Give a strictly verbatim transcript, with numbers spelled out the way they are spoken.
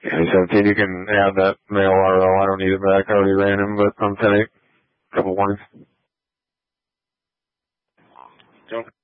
Yeah, seventeen, you can add that male R L. I don't need it back. I already ran him, but I'm ten eight. Couple warnings. Don't